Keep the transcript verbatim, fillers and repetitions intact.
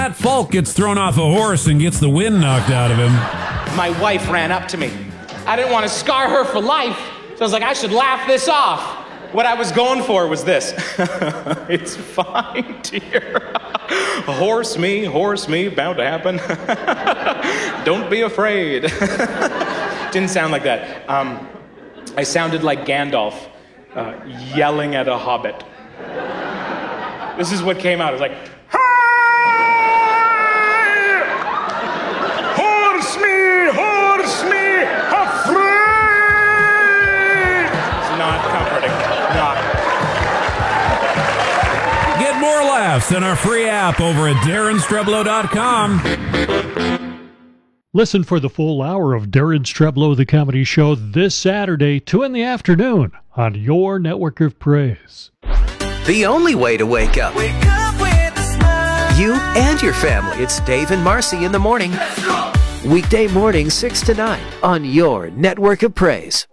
Matt Falk gets thrown off a horse and gets the wind knocked out of him. My wife ran up to me. I didn't want to scar her for life, so I was like, I should laugh this off. What I was going for was this. It's fine, dear. Horse me, horse me, bound to happen. Don't be afraid. Didn't sound like that. Um, I sounded like Gandalf uh, yelling at a hobbit. This is what came out. It was like, horse me, horse me, afraid. It's not comforting. Not. Get more laughs in our free app over at Darren Streblow dot com. Listen for the full hour of Darren Streblow, the Comedy Show, this Saturday, two in the afternoon, on your network of praise. The only way to wake up. Wake up with a smile. You and your family. It's Dave and Marcy in the morning. Let's go. Weekday morning, six to nine, on your network of praise.